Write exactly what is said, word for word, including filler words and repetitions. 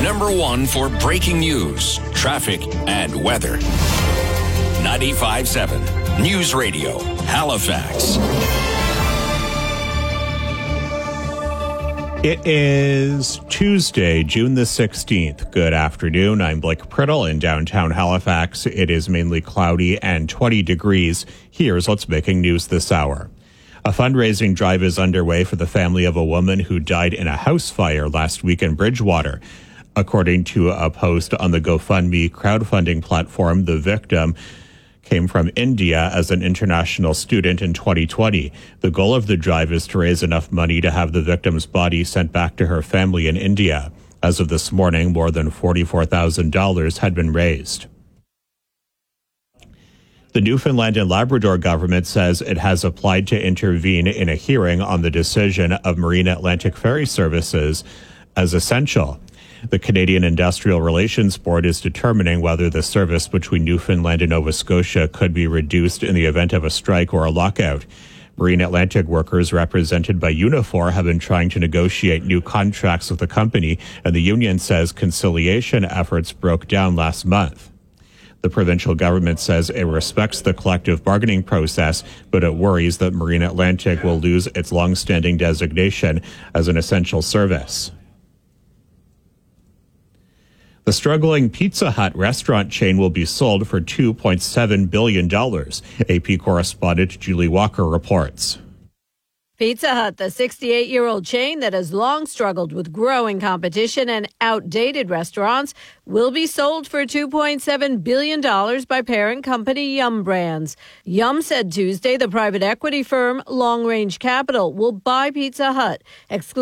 number one for breaking news, traffic, and weather. ninety-five point seven News Radio, Halifax. It is Tuesday, June the sixteenth. Good afternoon. I'm Blake Priddle in downtown Halifax. It is mainly cloudy and twenty degrees. Here's what's making news this hour. A fundraising drive is underway for the family of a woman who died in a house fire last week in Bridgewater. According to a post on the GoFundMe crowdfunding platform, the victim came from India as an international student in twenty twenty. The goal of the drive is to raise enough money to have the victim's body sent back to her family in India. As of this morning, more than forty-four thousand dollars had been raised. The Newfoundland and Labrador government says it has applied to intervene in a hearing on the decision of Marine Atlantic Ferry Services as essential. The Canadian Industrial Relations Board is determining whether the service between Newfoundland and Nova Scotia could be reduced in the event of a strike or a lockout. Marine Atlantic workers represented by Unifor have been trying to negotiate new contracts with the company, and the union says conciliation efforts broke down last month. The provincial government says it respects the collective bargaining process, but it worries that Marine Atlantic will lose its long-standing designation as an essential service. The struggling Pizza Hut restaurant chain will be sold for two point seven billion dollars. A P correspondent Julie Walker reports. Pizza Hut, the sixty-eight-year-old chain that has long struggled with growing competition and outdated restaurants, will be sold for two point seven billion dollars by parent company Yum Brands. Yum said Tuesday the private equity firm Long Range Capital will buy Pizza Hut, excluding